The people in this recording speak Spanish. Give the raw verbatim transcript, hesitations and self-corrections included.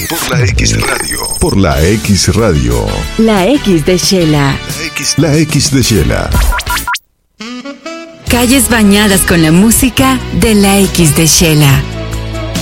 Por la X Radio. Por la X Radio. La X de Shela. La X, la X de Shela. Calles bañadas con la música de la X de Shela.